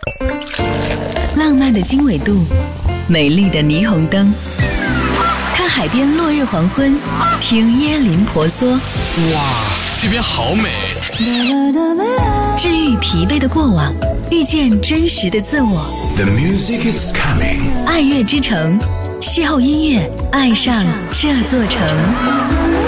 浪漫的经纬度，美丽的霓虹灯，看海边落日黄昏，听椰林婆娑。 哇，这边好美！ 治愈疲惫的过往，遇见真实的自我。 The music is coming。 爱乐之城，邂逅音乐，爱上这座城。